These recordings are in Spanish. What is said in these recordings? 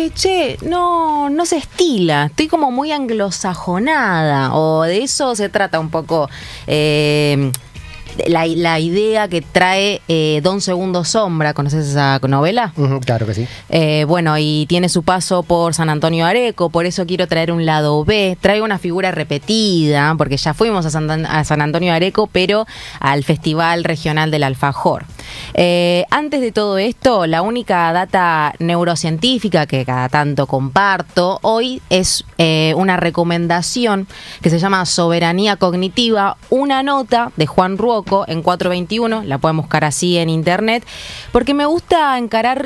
que, no se estila, estoy como muy anglosajonada, o de eso se trata un poco la idea que trae Don Segundo Sombra. ¿Conoces esa novela? Claro que sí. Bueno, y tiene su paso por San Antonio de Areco, por eso quiero traer un lado B. Traigo una figura repetida, porque ya fuimos a San Antonio de Areco, pero al Festival Regional del Alfajor. Antes de todo esto, la única data neurocientífica que cada tanto comparto hoy es una recomendación que se llama Soberanía Cognitiva, una nota de Juan Ruoco en 421, la pueden buscar así en internet, porque me gusta encarar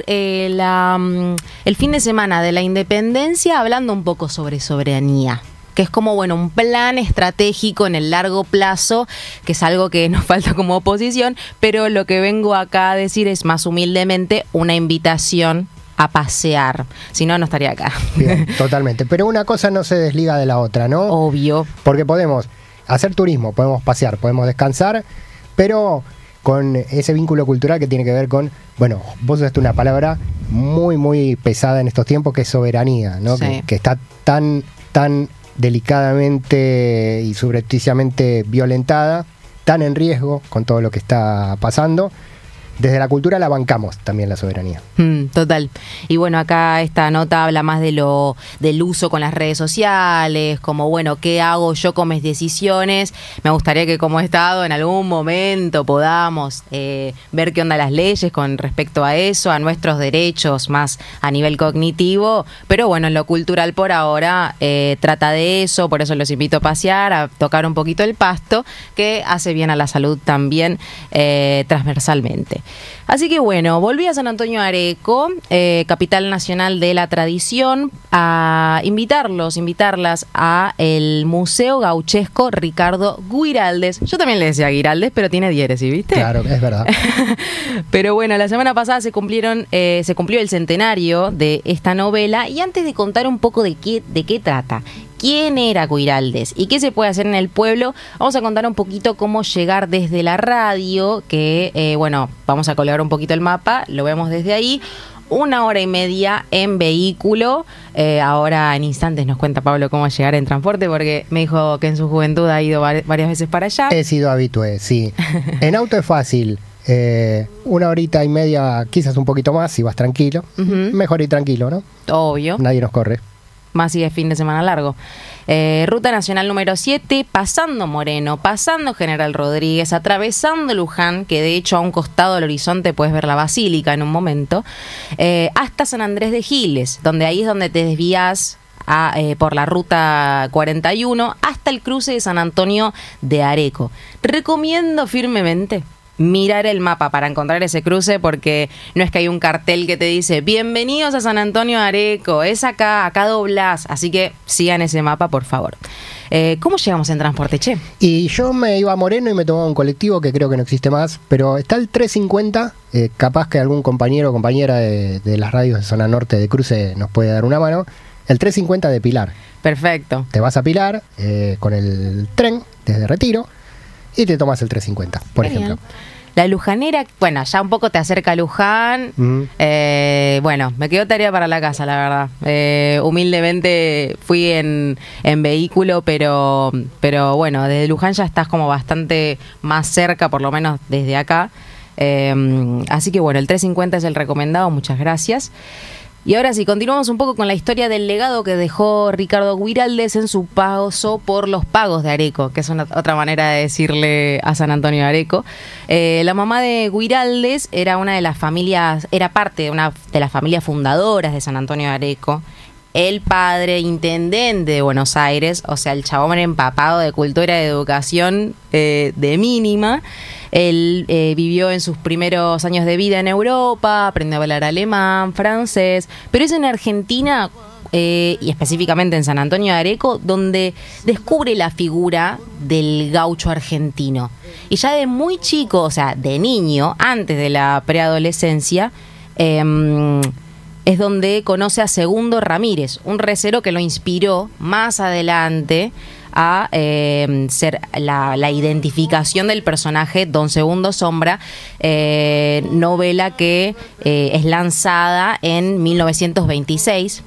el fin de semana de la independencia hablando un poco sobre soberanía, que es como, bueno, un plan estratégico en el largo plazo, que es algo que nos falta como oposición, pero lo que vengo acá a decir es más humildemente una invitación a pasear, si no, no estaría acá. Bien, totalmente, pero una cosa no se desliga de la otra, ¿no? Obvio. Porque podemos hacer turismo, podemos pasear, podemos descansar, pero con ese vínculo cultural que tiene que ver con, bueno, vos usaste una palabra muy, muy pesada en estos tiempos, que es soberanía, ¿no? Sí. Que está tan delicadamente y subrepticiamente violentada, tan en riesgo con todo lo que está pasando. Desde la cultura la bancamos también la soberanía. Total. Y bueno, acá esta nota habla más del uso con las redes sociales, como, bueno, ¿qué hago yo con mis decisiones? Me gustaría que como Estado en algún momento podamos ver qué onda las leyes con respecto a eso, a nuestros derechos más a nivel cognitivo, pero bueno, en lo cultural por ahora trata de eso, por eso los invito a pasear, a tocar un poquito el pasto, que hace bien a la salud también transversalmente. Así que bueno, volví a San Antonio de Areco, capital nacional de la tradición, a invitarlas a el Museo Gauchesco Ricardo Guiraldes. Yo también le decía Guiraldes, pero tiene diéresis, ¿viste? Claro, es verdad. Pero bueno, la semana pasada se cumplió el centenario de esta novela, y antes de contar un poco de qué trata, quién era Guiraldes y qué se puede hacer en el pueblo, vamos a contar un poquito cómo llegar desde la radio, que bueno, vamos a colgar un poquito el mapa, lo vemos desde ahí. 1 hora y media en vehículo. Ahora en instantes nos cuenta Pablo cómo llegar en transporte, porque me dijo que en su juventud ha ido varias veces para allá. He sido habitué, sí. En auto es fácil. 1 horita y media, quizás un poquito más, si vas tranquilo. Mejor ir tranquilo, ¿no? Obvio. Nadie nos corre. Más si es fin de semana largo. Ruta Nacional número 7, pasando Moreno, pasando General Rodríguez, atravesando Luján, que de hecho a un costado del horizonte puedes ver la Basílica en un momento, hasta San Andrés de Giles, donde ahí es donde te desvías por la ruta 41 hasta el cruce de San Antonio de Areco. Recomiendo firmemente mirar el mapa para encontrar ese cruce, porque no es que hay un cartel que te dice bienvenidos a San Antonio de Areco, es acá doblás, así que sigan ese mapa, por favor. ¿Cómo llegamos en transporte, che? Y yo me iba a Moreno y me tomaba un colectivo que creo que no existe más, pero está el 350, capaz que algún compañero o compañera de las radios de zona norte de cruce nos puede dar una mano. El 350 de Pilar. Perfecto. Te vas a Pilar con el tren desde Retiro y te tomas el 350, por ejemplo. La Lujanera, bueno, ya un poco te acerca a Luján. Bueno, me quedó tarea para la casa, la verdad. Humildemente fui en vehículo, pero bueno, desde Luján ya estás como bastante más cerca, por lo menos desde acá. Así que bueno, el 350 es el recomendado, muchas gracias. Y ahora sí, continuamos un poco con la historia del legado que dejó Ricardo Guiraldes en su paso por los pagos de Areco, que es otra manera de decirle a San Antonio de Areco. La mamá de Guiraldes era una de las familias, era parte de una de las familias fundadoras de San Antonio de Areco. El padre, intendente de Buenos Aires, o sea, el chabón era empapado de cultura y de educación de mínima. Él vivió en sus primeros años de vida en Europa, aprendió a hablar alemán, francés, pero es en Argentina, y específicamente en San Antonio de Areco, donde descubre la figura del gaucho argentino. Y ya de muy chico, o sea, de niño, antes de la preadolescencia, es donde conoce a Segundo Ramírez, un recero que lo inspiró más adelante a ser la identificación del personaje Don Segundo Sombra, novela que es lanzada en 1926